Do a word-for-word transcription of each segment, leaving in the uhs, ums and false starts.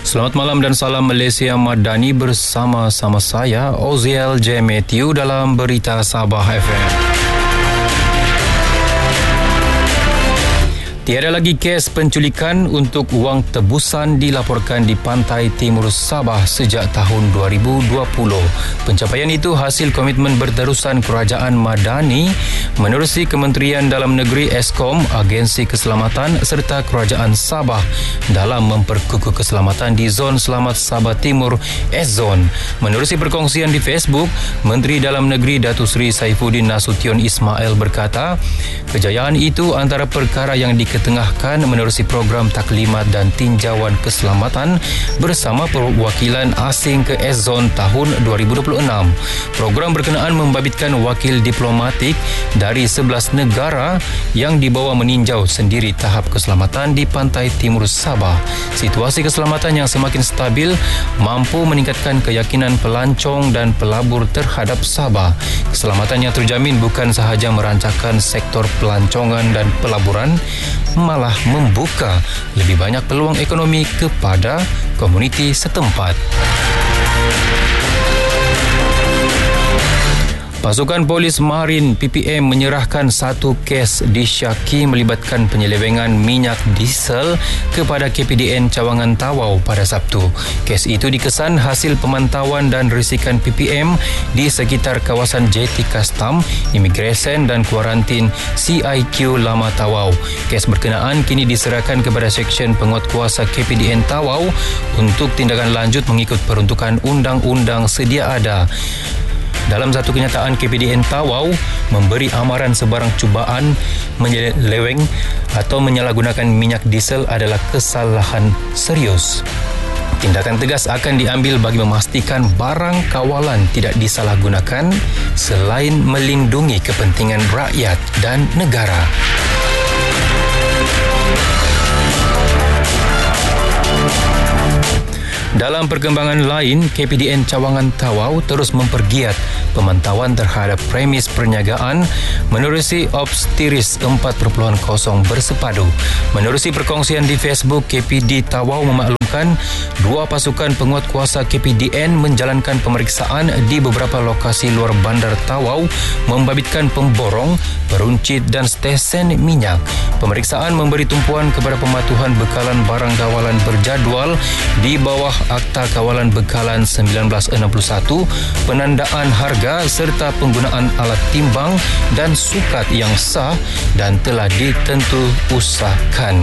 Selamat malam dan salam Malaysia Madani bersama-sama saya Oziel J. Matthew dalam Berita Sabah F M. Tiada lagi kes penculikan untuk wang tebusan dilaporkan di pantai timur Sabah sejak tahun dua ribu dua puluh. Pencapaian itu hasil komitmen berterusan Kerajaan Madani menerusi Kementerian Dalam Negeri Eskom, Agensi Keselamatan serta Kerajaan Sabah dalam memperkukuh keselamatan di Zon Selamat Sabah Timur S-Zone. Menerusi perkongsian di Facebook, Menteri Dalam Negeri Datuk Seri Saifuddin Nasution Ismail berkata, kejayaan itu antara perkara yang diketahui ketengahkan menerusi program taklimat dan tinjauan keselamatan bersama perwakilan asing ke S-Zone tahun dua ribu dua puluh enam. Program berkenaan membabitkan wakil diplomatik dari sebelas negara yang dibawa meninjau sendiri tahap keselamatan di pantai timur Sabah. Situasi keselamatan yang semakin stabil mampu meningkatkan keyakinan pelancong dan pelabur terhadap Sabah. Keselamatan yang terjamin bukan sahaja merancangkan sektor pelancongan dan pelaburan, malah membuka lebih banyak peluang ekonomi kepada komuniti setempat. Pasukan Polis Marin P P M menyerahkan satu kes disyaki melibatkan penyelewengan minyak diesel kepada K P D N Cawangan Tawau pada Sabtu. Kes itu dikesan hasil pemantauan dan risikan P P M di sekitar kawasan Jeti Kastam, Imigresen dan Kuarantin C I Q Lama Tawau. Kes berkenaan kini diserahkan kepada Seksyen Penguatkuasa K P D N Tawau untuk tindakan lanjut mengikut peruntukan undang-undang sedia ada. Dalam satu kenyataan, K P D N Tawau memberi amaran sebarang cubaan menyeleweng atau menyalahgunakan minyak diesel adalah kesalahan serius. Tindakan tegas akan diambil bagi memastikan barang kawalan tidak disalahgunakan selain melindungi kepentingan rakyat dan negara. Dalam perkembangan lain, K P D N Cawangan Tawau terus mempergiat pemantauan terhadap premis perniagaan menerusi Ops Tiris empat titik kosong bersepadu. Menerusi perkongsian di Facebook, K P D Tawau memaklumkan dua pasukan penguatkuasa K P D N menjalankan pemeriksaan di beberapa lokasi luar bandar Tawau membabitkan pemborong, peruncit dan stesen minyak. Pemeriksaan memberi tumpuan kepada pematuhan bekalan barang kawalan berjadual di bawah Akta Kawalan Bekalan sembilan belas enam puluh satu, penandaan harga serta penggunaan alat timbang dan sukat yang sah dan telah ditentu usahakan.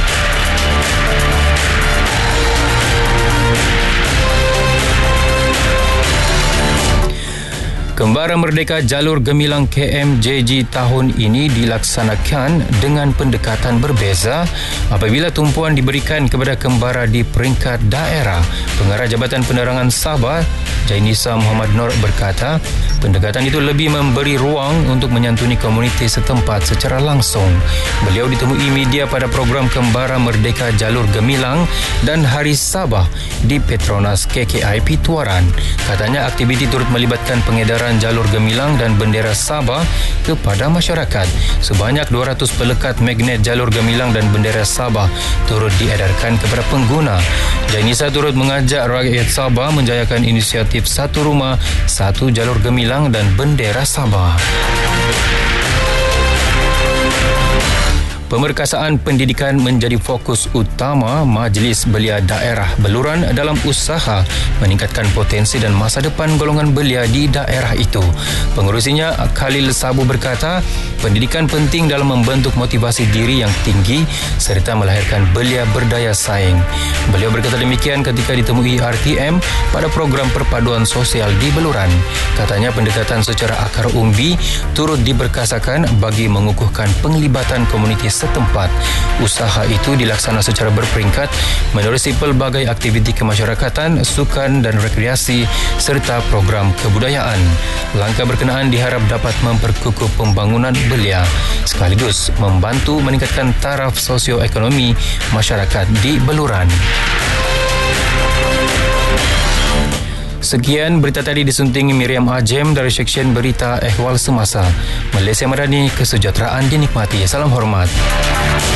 Kembara Merdeka Jalur Gemilang K M J G tahun ini dilaksanakan dengan pendekatan berbeza apabila tumpuan diberikan kepada kembara di peringkat daerah. Pengarah Jabatan Penerangan Sabah, Jainisa Muhammad Nur berkata, pendekatan itu lebih memberi ruang untuk menyantuni komuniti setempat secara langsung. Beliau ditemui media pada program Kembara Merdeka Jalur Gemilang dan Hari Sabah di Petronas K K I P Tuaran. Katanya aktiviti turut melibatkan pengedaran jalur gemilang dan bendera Sabah kepada masyarakat. Sebanyak dua ratus pelekat magnet jalur gemilang dan bendera Sabah turut diedarkan kepada pengguna. Jainisa turut mengajak rakyat Sabah menjayakan inisiatif Satu Rumah, Satu Jalur Gemilang dan Bendera Sabah. Pemerkasaan pendidikan menjadi fokus utama Majlis Belia Daerah Beluran dalam usaha meningkatkan potensi dan masa depan golongan belia di daerah itu. Pengurusinya Khalil Sabu berkata, pendidikan penting dalam membentuk motivasi diri yang tinggi serta melahirkan belia berdaya saing. Beliau berkata demikian ketika ditemui R T M pada program perpaduan sosial di Beluran. Katanya pendekatan secara akar umbi turut diberkasakan bagi mengukuhkan penglibatan komuniti setempat. Usaha itu dilaksana secara berperingkat menerusi pelbagai aktiviti kemasyarakatan, sukan dan rekreasi serta program kebudayaan. Langkah berkenaan diharap dapat memperkukuh pembangunan belia sekaligus membantu meningkatkan taraf sosioekonomi masyarakat di Beluran. Sekian berita tadi disuntingi Miriam Ajem dari Seksyen Berita Ehwal Semasa. Malaysia Madani, kesejahteraan dinikmati. Salam hormat.